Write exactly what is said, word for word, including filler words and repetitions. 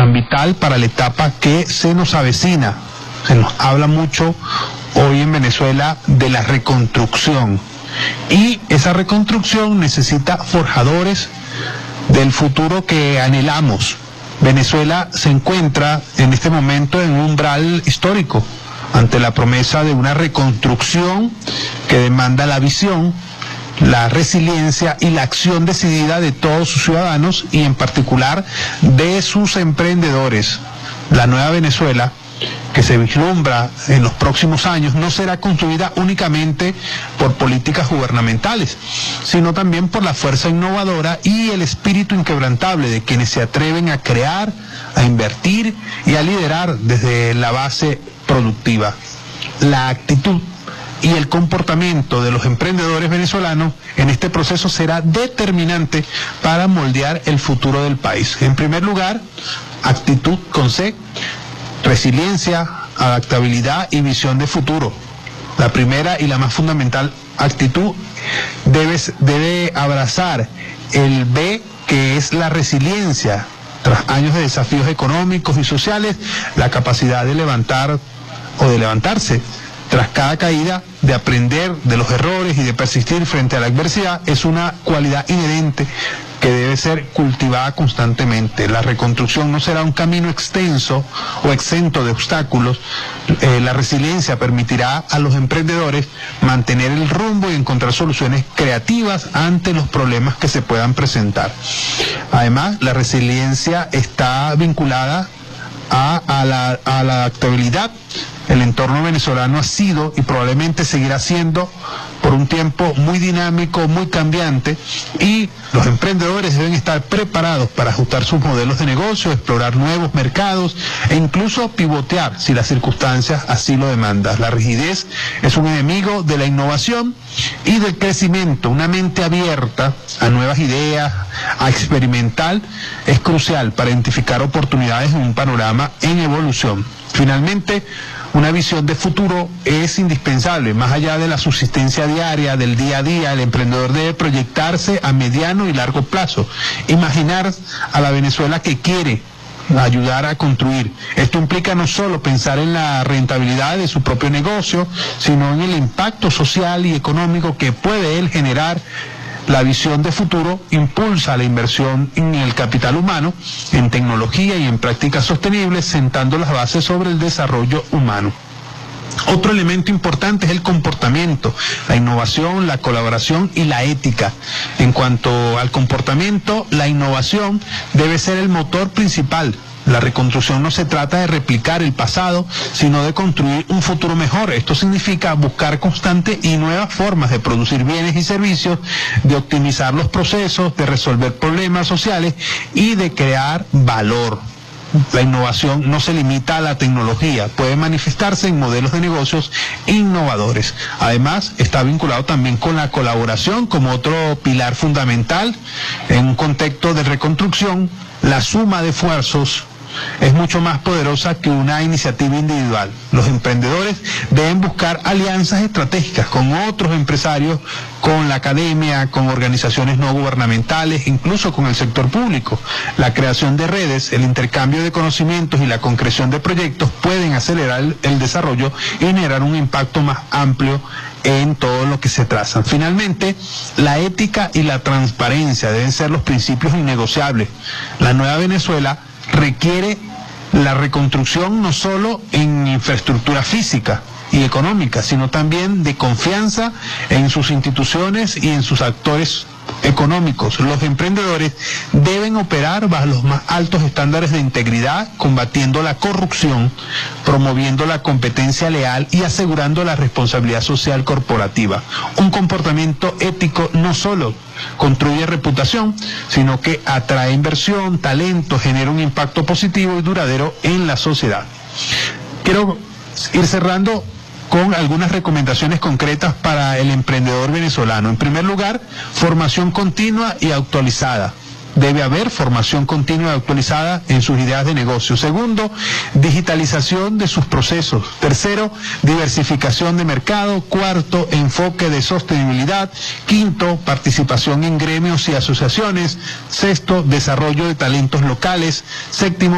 tan vital para la etapa que se nos avecina. Se nos habla mucho hoy en Venezuela de la reconstrucción, y esa reconstrucción necesita forjadores del futuro que anhelamos. Venezuela se encuentra en este momento en un umbral histórico ante la promesa de una reconstrucción que demanda la visión, la resiliencia y la acción decidida de todos sus ciudadanos, y en particular de sus emprendedores. La nueva Venezuela que se vislumbra en los próximos años no será construida únicamente por políticas gubernamentales, sino también por la fuerza innovadora y el espíritu inquebrantable de quienes se atreven a crear, a invertir y a liderar desde la base productiva. La actitud y el comportamiento de los emprendedores venezolanos en este proceso será determinante para moldear el futuro del país. En primer lugar, actitud con C, resiliencia, adaptabilidad y visión de futuro. La primera y la más fundamental actitud debe, debe abrazar el B, que es la resiliencia. Tras años de desafíos económicos y sociales, la capacidad de levantar o de levantarse tras cada caída, de aprender de los errores y de persistir frente a la adversidad es una cualidad inherente que debe ser cultivada constantemente. La reconstrucción no será un camino extenso o exento de obstáculos. Eh, la resiliencia permitirá a los emprendedores mantener el rumbo y encontrar soluciones creativas ante los problemas que se puedan presentar. Además, la resiliencia está vinculada a, a, la, a la adaptabilidad. El entorno venezolano ha sido y probablemente seguirá siendo por un tiempo muy dinámico, muy cambiante, y los emprendedores deben estar preparados para ajustar sus modelos de negocio, explorar nuevos mercados e incluso pivotear si las circunstancias así lo demandan. La rigidez es un enemigo de la innovación y del crecimiento. Una mente abierta a nuevas ideas, a experimentar, es crucial para identificar oportunidades en un panorama en evolución. Finalmente, una visión de futuro es indispensable. Más allá de la subsistencia diaria, del día a día, el emprendedor debe proyectarse a mediano y largo plazo. Imaginar a la Venezuela que quiere, ayudar a construir. Esto implica no solo pensar en la rentabilidad de su propio negocio, sino en el impacto social y económico que puede él generar. La visión de futuro impulsa la inversión en el capital humano, en tecnología y en prácticas sostenibles, sentando las bases sobre el desarrollo humano. Otro elemento importante es el comportamiento, la innovación, la colaboración y la ética. En cuanto al comportamiento, la innovación debe ser el motor principal. La reconstrucción no se trata de replicar el pasado, sino de construir un futuro mejor. Esto significa buscar constantes y nuevas formas de producir bienes y servicios, de optimizar los procesos, de resolver problemas sociales y de crear valor. La innovación no se limita a la tecnología, puede manifestarse en modelos de negocios innovadores. Además, está vinculado también con la colaboración como otro pilar fundamental. En un contexto de reconstrucción, la suma de esfuerzos es mucho más poderosa que una iniciativa individual. Los emprendedores deben buscar alianzas estratégicas con otros empresarios, con la academia, con organizaciones no gubernamentales, incluso con el sector público. La creación de redes, el intercambio de conocimientos y la concreción de proyectos pueden acelerar el, el desarrollo y generar un impacto más amplio en todo lo que se trazan. Finalmente, la ética y la transparencia deben ser los principios innegociables. La nueva Venezuela requiere la reconstrucción no solo en infraestructura física y económica, sino también de confianza en sus instituciones y en sus actores económicos. Los emprendedores deben operar bajo los más altos estándares de integridad, combatiendo la corrupción, promoviendo la competencia leal y asegurando la responsabilidad social corporativa. Un comportamiento ético no solo construye reputación, sino que atrae inversión, talento, genera un impacto positivo y duradero en la sociedad. Quiero ir cerrando con algunas recomendaciones concretas para el emprendedor venezolano. En primer lugar, formación continua y actualizada. Debe haber formación continua y actualizada en sus ideas de negocio. Segundo, digitalización de sus procesos. Tercero, diversificación de mercado. Cuarto, enfoque de sostenibilidad. Quinto, participación en gremios y asociaciones. Sexto, desarrollo de talentos locales. Séptimo,